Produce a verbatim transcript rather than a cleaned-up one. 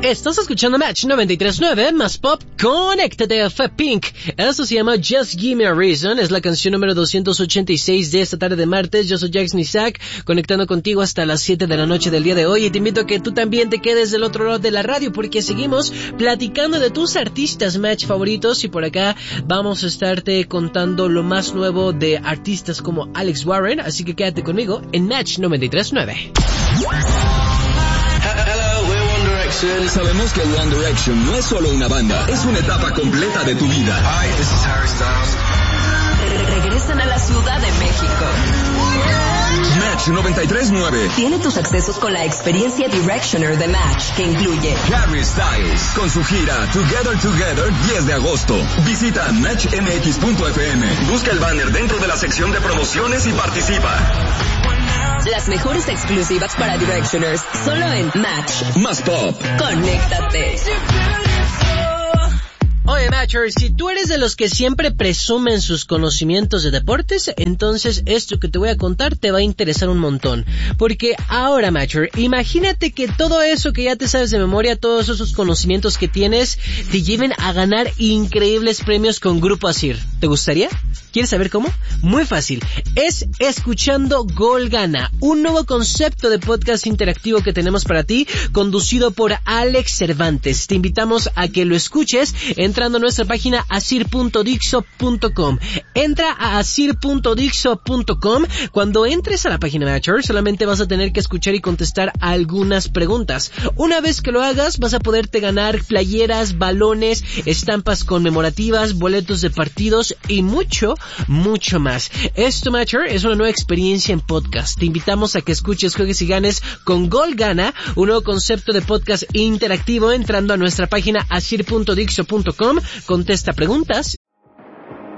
Estás escuchando Match noventa y tres punto nueve, más pop, conéctate, fue Pink. Esto se llama Just Give Me a Reason, es la canción número doscientos ochenta y seis de esta tarde de martes. Yo soy Jax Nisak, conectando contigo hasta las siete de la noche del día de hoy, y te invito a que tú también te quedes del otro lado de la radio, porque seguimos platicando de tus artistas Match favoritos, y por acá vamos a estarte contando lo más nuevo de artistas como Alex Warren, así que quédate conmigo en Match noventa y tres punto nueve. Sabemos que One Direction no es solo una banda, es una etapa completa de tu vida. Hi, this is Harry Styles. Regresan a la Ciudad de México. Match noventa y tres punto nueve Tiene tus accesos con la experiencia Directioner de Match, que incluye Harry Styles con su gira Together Together diez de agosto. Visita match m x punto f m. Busca el banner dentro de la sección de promociones y participa. las mejores exclusivas para Directioners, solo en Match. Más pop. Conéctate. Oye, Matcher, si tú eres de los que siempre presumen sus conocimientos de deportes, entonces esto que te voy a contar te va a interesar un montón. Porque ahora, Matcher, imagínate que todo eso que ya te sabes de memoria, todos esos conocimientos que tienes, te lleven a ganar increíbles premios con Grupo Asir. ¿Te gustaría? ¿Quieres saber cómo? Muy fácil. Es Escuchando Gol Gana, un nuevo concepto de podcast interactivo que tenemos para ti, conducido por Alex Cervantes. Te invitamos a que lo escuches entrando a nuestra página asir punto dixo punto com. Entra a asir punto dixo punto com. Cuando entres a la página Matcher, solamente vas a tener que escuchar y contestar algunas preguntas. Una vez que lo hagas, vas a poderte ganar playeras, balones, estampas conmemorativas, boletos de partidos y mucho, mucho más. Esto, Matcher, es una nueva experiencia en podcast. Te invitamos a que escuches, juegues y ganes con Gol Gana, un nuevo concepto de podcast interactivo, entrando a nuestra página asir punto dixo punto com. Contesta preguntas